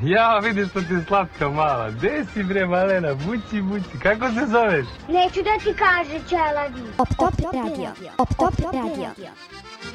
Ja, vidiš što ti je slatka mala. Gde si bre, malena? Buci, buci. Kako se zoveš? Neću da ti kaže, Čelavi. Op Top Radio. Op Top Radio.